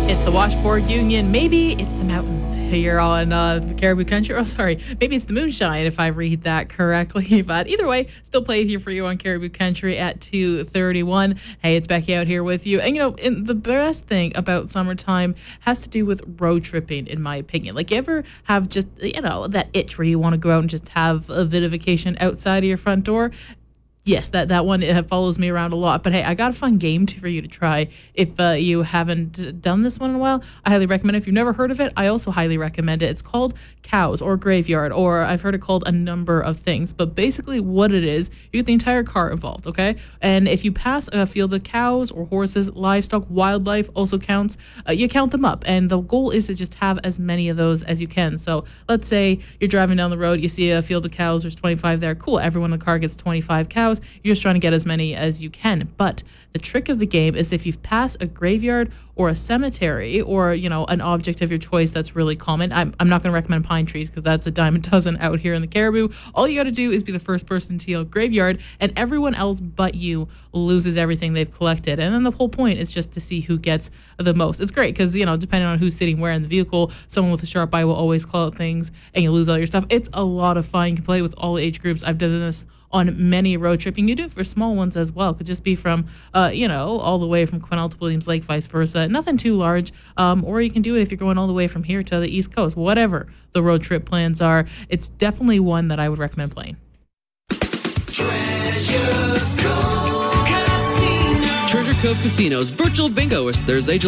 It's the Washboard Union. Maybe it's the mountains here on Caribou Country. Oh, sorry. Maybe it's the moonshine if I read that correctly. But either way, still played here for you on Caribou Country at 2:31. Hey, it's Becky out here with you. And, the best thing about summertime has to do with road tripping, in my opinion. Like, you ever have just, that itch where you want to go out and just have a bit of vacation outside of your front door? Yes, that one follows me around a lot. But hey, I got a fun game for you to try if you haven't done this one in a while. I highly recommend it. If you've never heard of it, I also highly recommend it. It's called Cows or Graveyard, or I've heard it called a number of things. But basically what it is, you get the entire car involved, okay? And if you pass a field of cows or horses, livestock, wildlife also counts, you count them up. And the goal is to just have as many of those as you can. So let's say you're driving down the road, you see a field of cows, there's 25 there. Cool, everyone in the car gets 25 cows. You're just trying to get as many as you can. But the trick of the game is if you pass a graveyard or a cemetery or, an object of your choice that's really common. I'm not going to recommend pine trees because that's a dime a dozen out here in the Caribou. All you got to do is be the first person to yell graveyard, and everyone else but you loses everything they've collected. And then the whole point is just to see who gets the most. It's great because, depending on who's sitting where in the vehicle, someone with a sharp eye will always call out things and you lose all your stuff. It's a lot of fun. You can play with all age groups. I've done this on many road tripping. You do it for small ones as well. Could just be from, all the way from Quesnel to Williams Lake, vice versa. Nothing too large. Or you can do it if you're going all the way from here to the East Coast. Whatever the road trip plans are, it's definitely one that I would recommend playing. Treasure Cove Casino's virtual bingo is Thursday,